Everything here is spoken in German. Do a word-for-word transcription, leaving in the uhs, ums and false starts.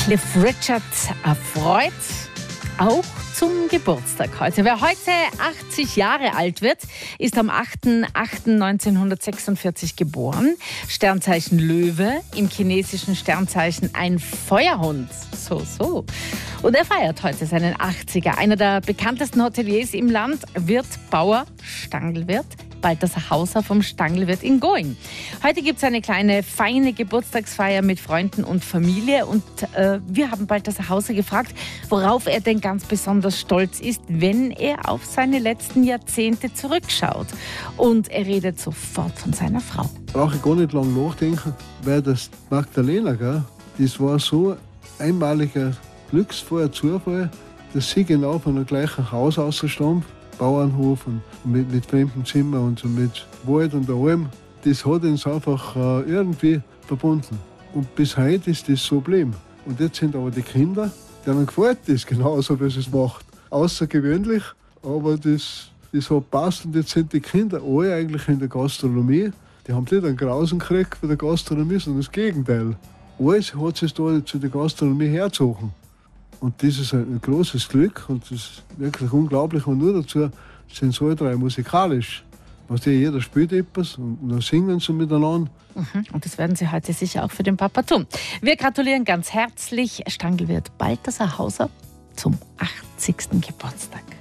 Cliff Richard erfreut auch zum Geburtstag heute. Wer heute achtzig Jahre alt wird, ist am achter achter neunzehnhundertsechsundvierzig geboren. Sternzeichen Löwe, im chinesischen Sternzeichen ein Feuerhund. So, so. Und er feiert heute seinen achtziger. Einer der bekanntesten Hoteliers im Land, Wirt Bauer Stangelwirt. Balthasar Hauser vom Stangelwirt in Going. Heute gibt es eine kleine, feine Geburtstagsfeier mit Freunden und Familie. Und äh, wir haben Balthasar Hauser gefragt, worauf er denn ganz besonders stolz ist, wenn er auf seine letzten Jahrzehnte zurückschaut. Und er redet sofort von seiner Frau. Brauche ich gar nicht lange nachdenken, weil das Magdalena, gell, das war so einmaliger Glücksfall, Zufall, dass sie genau von dem gleichen Haus ausstammt. Bauernhof und mit, mit fremdem Zimmer und so mit Wald und allem. Das hat uns einfach äh, irgendwie verbunden. Und bis heute ist das so geblieben. Und jetzt sind aber die Kinder, denen gefällt das genauso, wie sie es macht. Außergewöhnlich, aber das, das hat passt. Und jetzt sind die Kinder alle eigentlich in der Gastronomie. Die haben nicht einen Grausen gekriegt für die Gastronomie, sondern das Gegenteil. Alles hat sich da zu der Gastronomie hergezogen. Und das ist ein großes Glück und das ist wirklich unglaublich. Und nur dazu sind so drei musikalisch. Was die, jeder spielt etwas und dann singen sie miteinander. Mhm. Und das werden sie heute sicher auch für den Papa tun. Wir gratulieren ganz herzlich Stangelwirt Balthasar Hauser zum achtzigsten Geburtstag.